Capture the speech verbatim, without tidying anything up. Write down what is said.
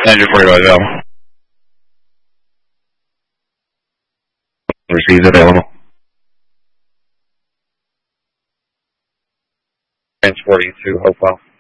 Engine forty-five available. Receives available. Transport you to Hopewell.